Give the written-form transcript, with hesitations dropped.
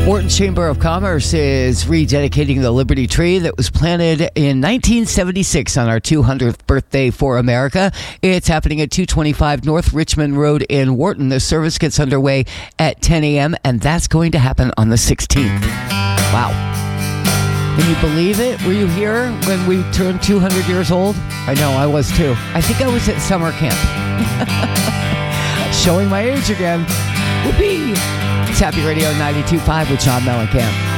Wharton Chamber of Commerce is rededicating the Liberty Tree that was planted in 1976 on our 200th birthday for America. It's happening at 225 North Richmond Road in Wharton. The service gets underway at 10 a.m., and that's going to happen on the 16th. Wow. Can you believe it? Were you here when we turned 200 years old? I know, I was too. I think I was at summer camp. Showing my age again. Whoopee! It's Happy Radio 92.5 with John Mellencamp.